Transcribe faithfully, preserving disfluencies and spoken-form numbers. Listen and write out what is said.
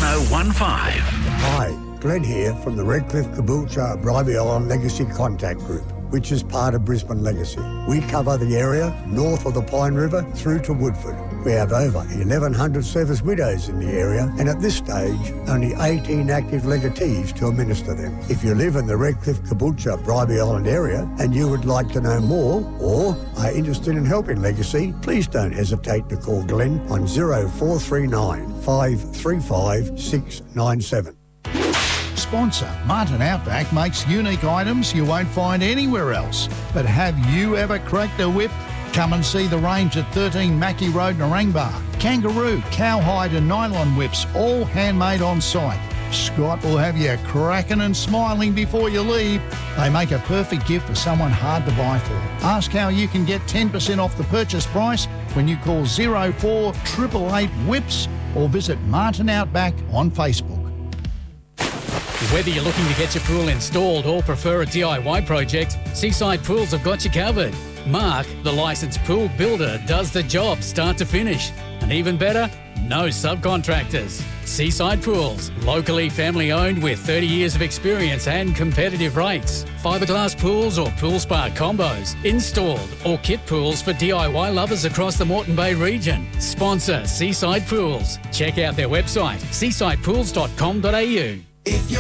oh one five. Hi, Glenn here from the Redcliffe Caboolture Bribie Island Legacy Contact Group, which is part of Brisbane Legacy. We cover the area north of the Pine River through to Woodford. We have over eleven hundred service widows in the area, and at this stage, only eighteen active legatees to administer them. If you live in the Redcliffe Caboolture Bribie Island area and you would like to know more or are interested in helping Legacy, please don't hesitate to call Glenn on oh four three nine, five three five, six nine seven. Sponsor Martin Outback makes unique items you won't find anywhere else. But have you ever cracked a whip? Come and see the range at thirteen Mackie Road, Narangba. Kangaroo, cowhide and nylon whips, all handmade on site. Scott will have you cracking and smiling before you leave. They make a perfect gift for someone hard to buy for. Ask how you can get ten percent off the purchase price when you call oh four eight eight eight whips or visit Martin Outback on Facebook. Whether you're looking to get your pool installed or prefer a D I Y project, Seaside Pools have got you covered. Mark, the licensed pool builder, does the job start to finish. And even better, no subcontractors. Seaside Pools, locally family owned with thirty years of experience and competitive rates. Fiberglass pools or pool spa combos, installed or kit pools for D I Y lovers across the Moreton Bay region. Sponsor Seaside Pools. Check out their website, seaside pools dot com dot a u.